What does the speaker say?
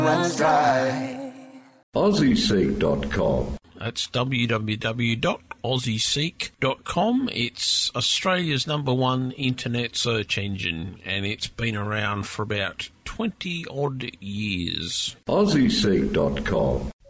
runs dry. AussieSeek.com. That's www.aussieseek.com. It's Australia's #1 internet search engine, and it's been around for about 20-odd years. AussieSeek.com.